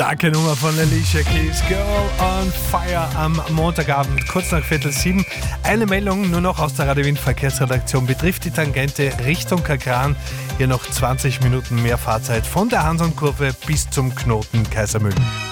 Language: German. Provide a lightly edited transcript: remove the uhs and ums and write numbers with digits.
Starke Nummer von Alicia Keys, Girl on Fire am Montagabend, kurz nach 6:15. Eine Meldung nur noch aus der Radio Wien Verkehrsredaktion betrifft die Tangente Richtung Kakran. Hier noch 20 Minuten mehr Fahrzeit von der Hansonkurve bis zum Knoten Kaisermühlen.